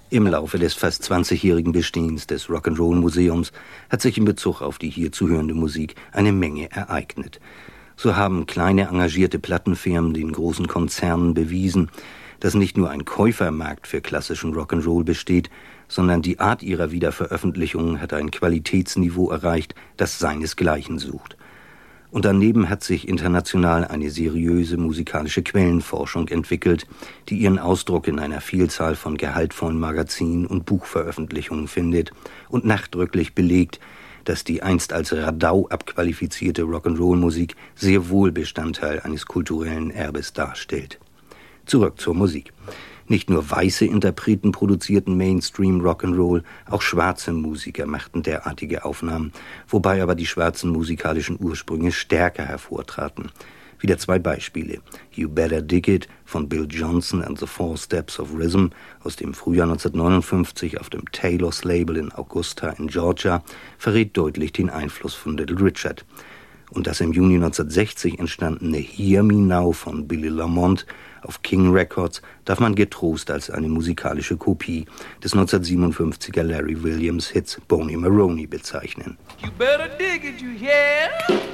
Im Laufe des fast 20-jährigen Bestehens des Rock'n'Roll-Museums hat sich in Bezug auf die hier zu hörende Musik eine Menge ereignet. So haben kleine engagierte Plattenfirmen den großen Konzernen bewiesen, dass nicht nur ein Käufermarkt für klassischen Rock'n'Roll besteht, sondern die Art ihrer Wiederveröffentlichungen hat ein Qualitätsniveau erreicht, das seinesgleichen sucht. Und daneben hat sich international eine seriöse musikalische Quellenforschung entwickelt, die ihren Ausdruck in einer Vielzahl von gehaltvollen Magazinen und Buchveröffentlichungen findet und nachdrücklich belegt, dass die einst als Radau abqualifizierte Rock'n'Roll-Musik sehr wohl Bestandteil eines kulturellen Erbes darstellt. Zurück zur Musik. Nicht nur weiße Interpreten produzierten Mainstream Rock'n'Roll, auch schwarze Musiker machten derartige Aufnahmen, wobei aber die schwarzen musikalischen Ursprünge stärker hervortraten. Wieder zwei Beispiele. You Better Dig It von Bill Johnson and the Four Steps of Rhythm aus dem Frühjahr 1959 auf dem Taylor's Label in Augusta in Georgia verrät deutlich den Einfluss von Little Richard. Und das im Juni 1960 entstandene Hear Me Now von Billy Lamont auf King Records darf man getrost als eine musikalische Kopie des 1957er Larry Williams Hits Boney Maroney bezeichnen. You better dig it, you hear?